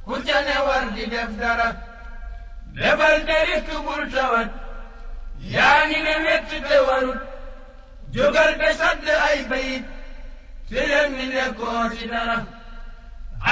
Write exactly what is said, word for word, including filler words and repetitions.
ku ca ne war di def dara defal te rikk bul tawat yaa ngi ne wett te warut jógal te sadd ay bayit te yëg ni nekkoo ci dara